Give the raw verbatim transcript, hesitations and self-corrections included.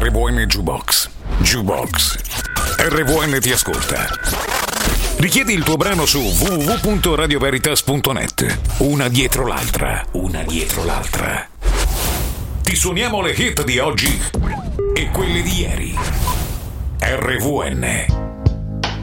R V N Jukebox. Jukebox. R V N ti ascolta. Richiedi il tuo brano su w w w punto radio veritas punto net. Una dietro l'altra, una dietro l'altra. Ti suoniamo le hit di oggi e quelle di ieri. R V N.